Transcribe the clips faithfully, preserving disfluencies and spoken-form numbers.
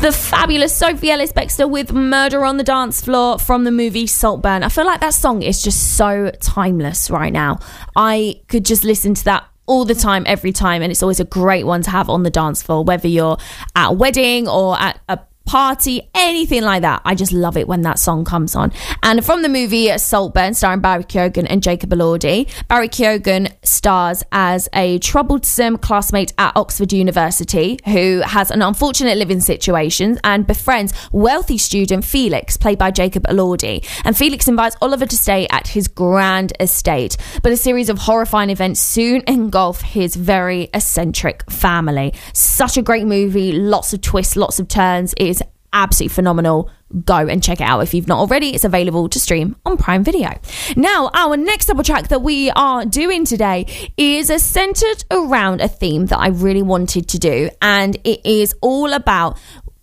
The fabulous Sophie Ellis-Bextor with Murder on the Dance Floor from the movie Saltburn. I feel like that song is just so timeless right now. I could just listen to that all the time, every time, and it's always a great one to have on the dance floor, whether you're at a wedding or at a party, anything like that. I just love it when that song comes on. And from the movie Saltburn, starring Barry Keoghan and Jacob Elordi, Barry Keoghan stars as a troublesome classmate at Oxford University who has an unfortunate living situation and befriends wealthy student Felix, played by Jacob Elordi. And Felix invites Oliver to stay at his grand estate, but a series of horrifying events soon engulf his very eccentric family. Such a great movie, lots of twists, lots of turns. It is absolutely phenomenal. Go and check it out if you've not already. It's available to stream on Prime Video. Now, our next double track that we are doing today is uh, centered around a theme that I really wanted to do, and it is all about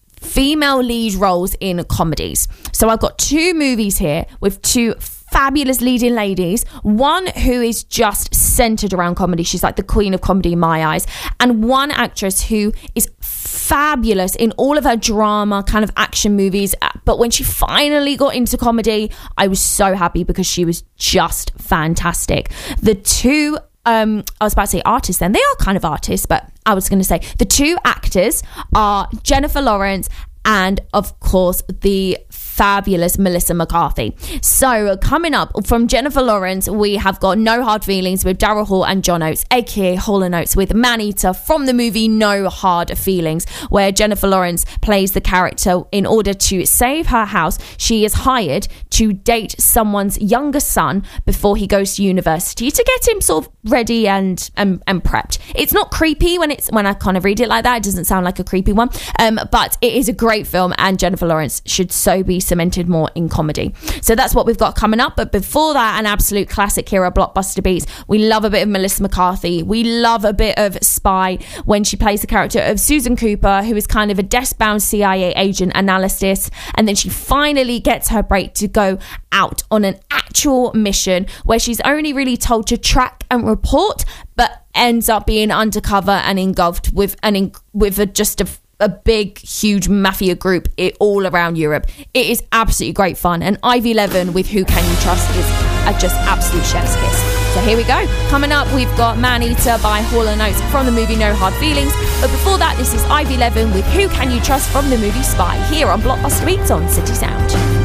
female lead roles in comedies. So I've got two movies here with two fabulous leading ladies, one who is just centered around comedy. She's like the queen of comedy in my eyes, and one actress who is fabulous in all of her drama kind of action movies, but when she finally got into comedy, I was so happy because she was just fantastic. The two um I was about to say artists, then they are kind of artists, but I was going to say the two actors are Jennifer Lawrence and of course the fabulous Melissa McCarthy. So coming up from Jennifer Lawrence, we have got No Hard Feelings with Daryl Hall and John Oates, aka Hall and Oates, with Maneater from the movie No Hard Feelings, where Jennifer Lawrence plays the character. In order to save her house, she is hired to date someone's younger son before he goes to university to get him sort of ready and and, and prepped. It's not creepy when it's when I kind of read it like that. It doesn't sound like a creepy one, um, but it is a great film, and Jennifer Lawrence should so be cemented more in comedy. So that's what we've got coming up. But before that, an absolute classic here at Blockbuster Beats. We love a bit of Melissa McCarthy. We love a bit of Spy when she plays the character of Susan Cooper, who is kind of a desk-bound C I A agent analyst, and then she finally gets her break to go out on an actual mission where she's only really told to track and report, but ends up being undercover and engulfed with an in, with a, just a a big, huge mafia group it, all around Europe. It is absolutely great fun. And Ivy Levin with Who Can You Trust is a just absolute chef's kiss. So here we go. Coming up, we've got Maneater by Hall and Oates from the movie No Hard Feelings. But before that, this is Ivy Levin with Who Can You Trust from the movie Spy, here on Blockbuster Beats on City Sound.